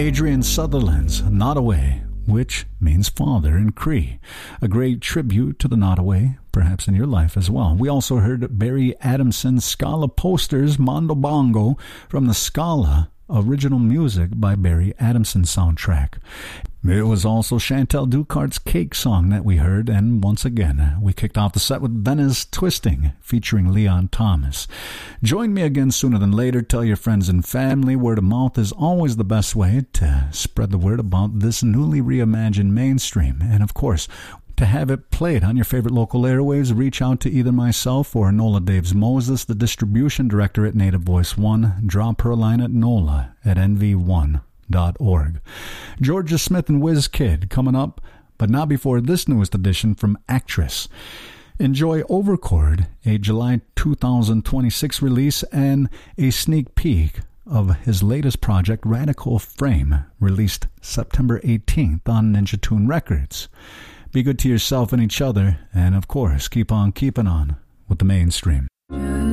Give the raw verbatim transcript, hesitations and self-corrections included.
Adrian Sutherland's Nottoway, which means father in Cree. A great tribute to the Nottoway, perhaps in your life as well. We also heard Barry Adamson's Scala Posters Mondo Bongo from the Scala original music by Barry Adamson soundtrack. It was also Chantal Ducart's Cake Song that we heard, and once again, we kicked off the set with Venice Twisting, featuring Leon Thomas. Join me again sooner than later. Tell your friends and family. Word of mouth is always the best way to spread the word about this newly reimagined mainstream. And of course, to have it played on your favorite local airwaves, reach out to either myself or Nola Daves Moses, the distribution director at Native Voice One. Drop her a line at nola at n v one dot org. Georgia Smith and Wiz Kid coming up, but not before this newest edition from Actress. Enjoy Overcord, a July two thousand twenty-six release, and a sneak peek of his latest project, Radical Frame, released September eighteenth on Ninja Tune Records. Be good to yourself and each other, and of course, keep on keeping on with the mainstream.